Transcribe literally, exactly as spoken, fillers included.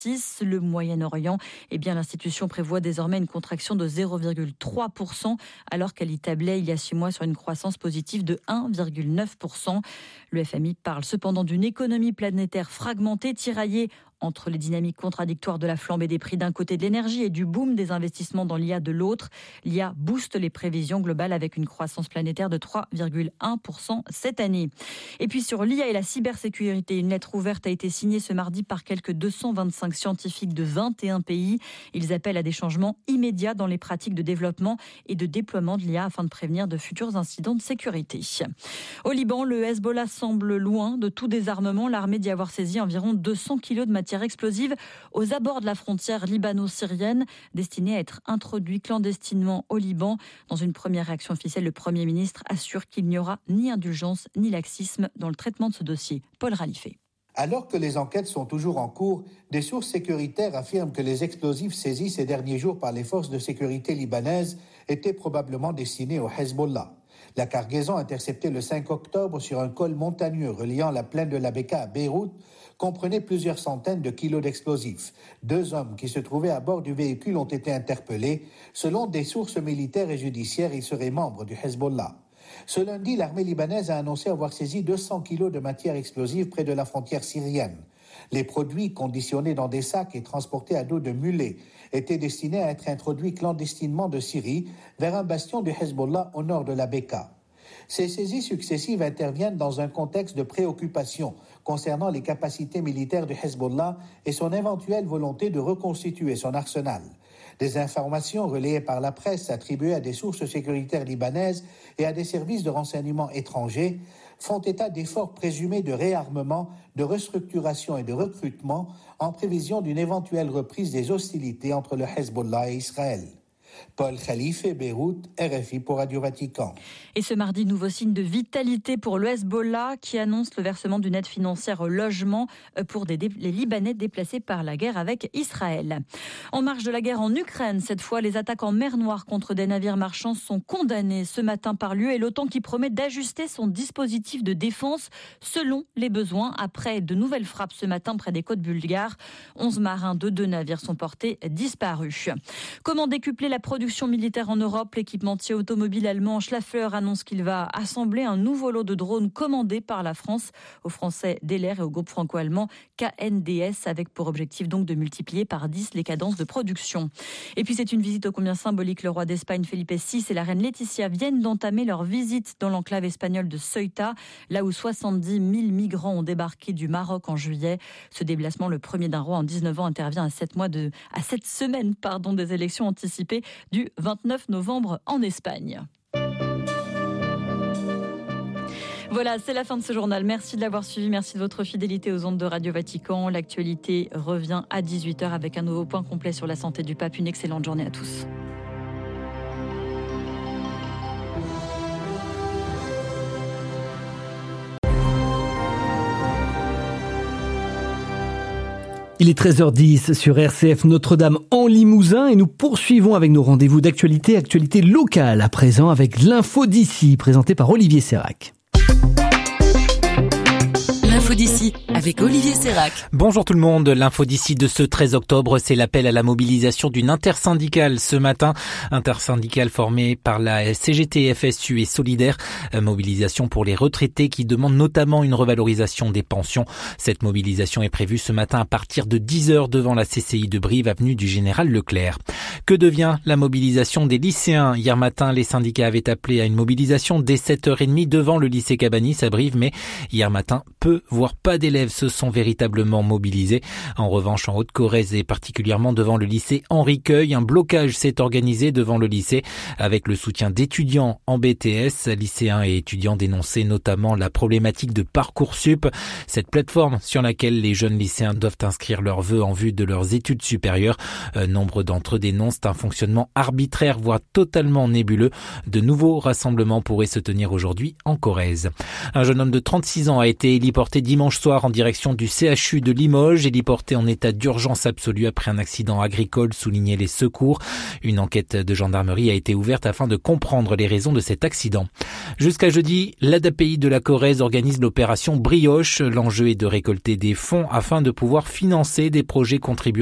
Le Moyen-Orient, eh bien, l'institution prévoit désormais une contraction de zéro virgule trois pour cent alors qu'elle y tablait il y a six mois sur une croissance positive de un virgule neuf pour cent. Le F M I parle cependant d'une économie planétaire fragmentée, tiraillée entre les dynamiques contradictoires de la flambée des prix d'un côté de l'énergie et du boom des investissements dans l'I A de l'autre. L'I A booste les prévisions globales avec une croissance planétaire de trois virgule un pour cent cette année. Et puis sur l'I A et la cybersécurité, une lettre ouverte a été signée ce mardi par quelques deux cent vingt-cinq scientifiques de vingt et un pays. Ils appellent à des changements immédiats dans les pratiques de développement et de déploiement de l'I A afin de prévenir de futurs incidents de sécurité. Au Liban, le Hezbollah semble loin de tout désarmement. L'armée dit avoir saisi environ deux cents kilos de matière explosive aux abords de la frontière libano-syrienne, destinée à être introduite clandestinement au Liban. Dans une première réaction officielle, le Premier ministre assure qu'il n'y aura ni indulgence ni laxisme dans le traitement de ce dossier. Paul Ralifé. Alors que les enquêtes sont toujours en cours, des sources sécuritaires affirment que les explosifs saisis ces derniers jours par les forces de sécurité libanaises étaient probablement destinés au Hezbollah. La cargaison interceptée le cinq octobre sur un col montagneux reliant la plaine de la Beka à Beyrouth comprenait plusieurs centaines de kilos d'explosifs. Deux hommes qui se trouvaient à bord du véhicule ont été interpellés. Selon des sources militaires et judiciaires, ils seraient membres du Hezbollah. Ce lundi, l'armée libanaise a annoncé avoir saisi deux cents kilos de matière explosive près de la frontière syrienne. Les produits, conditionnés dans des sacs et transportés à dos de mulets, étaient destinés à être introduits clandestinement de Syrie vers un bastion du Hezbollah au nord de la Beka. Ces saisies successives interviennent dans un contexte de préoccupation concernant les capacités militaires du Hezbollah et son éventuelle volonté de reconstituer son arsenal. Des informations relayées par la presse attribuées à des sources sécuritaires libanaises et à des services de renseignement étrangers font état d'efforts présumés de réarmement, de restructuration et de recrutement en prévision d'une éventuelle reprise des hostilités entre le Hezbollah et Israël. Paul Khalife, Beyrouth, R F I pour Radio Vatican. Et ce mardi, nouveau signe de vitalité pour le Hezbollah qui annonce le versement d'une aide financière au logement pour des dé- les Libanais déplacés par la guerre avec Israël. En marge de la guerre en Ukraine, cette fois, les attaques en mer Noire contre des navires marchands sont condamnées ce matin par l'U E et l'OTAN qui promet d'ajuster son dispositif de défense selon les besoins après de nouvelles frappes ce matin près des côtes bulgares. onze marins de deux navires sont portés disparus. Comment décupler la production militaire en Europe? L'équipementier automobile allemand Schaeffler annonce qu'il va assembler un nouveau lot de drones commandés par la France aux Français Deller et au groupe franco-allemand K N D S avec pour objectif donc de multiplier par dix les cadences de production. Et puis c'est une visite ô combien symbolique. Le roi d'Espagne Felipe six et la reine Laetitia viennent d'entamer leur visite dans l'enclave espagnole de Ceuta, là où soixante-dix mille migrants ont débarqué du Maroc en juillet. Ce déplacement, le premier d'un roi en dix-neuf ans, intervient à sept mois de, à sept semaines pardon, des élections anticipées du vingt-neuf novembre en Espagne. Voilà, c'est la fin de ce journal. Merci de l'avoir suivi. Merci de votre fidélité aux ondes de Radio Vatican. L'actualité revient à dix-huit heures avec un nouveau point complet sur la santé du pape. Une excellente journée à tous. Il est treize heures dix sur R C F Notre-Dame en Limousin et nous poursuivons avec nos rendez-vous d'actualité, actualité locale à présent avec l'info d'ici présentée par Olivier Sérac. L'info d'ici avec Olivier Sérac. Bonjour tout le monde. L'info d'ici de ce treize octobre, c'est l'appel à la mobilisation d'une intersyndicale ce matin. Intersyndicale formée par la C G T F S U et Solidaire. Mobilisation pour les retraités qui demandent notamment une revalorisation des pensions. Cette mobilisation est prévue ce matin à partir de dix heures devant la C C I de Brive, avenue du Général Leclerc. Que devient la mobilisation des lycéens? Hier matin, les syndicats avaient appelé à une mobilisation dès sept heures trente devant le lycée Cabanis à Brive, mais hier matin, peu, voire pas d'élèves se sont véritablement mobilisés. En revanche, en Haute-Corrèze et particulièrement devant le lycée Henri Queuille, un blocage s'est organisé devant le lycée avec le soutien d'étudiants en B T S. Lycéens et étudiants dénonçaient notamment la problématique de Parcoursup, cette plateforme sur laquelle les jeunes lycéens doivent inscrire leurs vœux en vue de leurs études supérieures. Euh, nombre d'entre eux dénoncent dénoncent un fonctionnement arbitraire, voire totalement nébuleux. De nouveaux rassemblements pourraient se tenir aujourd'hui en Corrèze. Un jeune homme de trente-six ans a été héliporté dimanche soir en direction du C H U de Limoges, héliporté en état d'urgence absolue après un accident agricole, soulignaient les secours. Une enquête de gendarmerie a été ouverte afin de comprendre les raisons de cet accident. Jusqu'à jeudi, l'A D A P I de la Corrèze organise l'opération Brioche. L'enjeu est de récolter des fonds afin de pouvoir financer des projets contribuant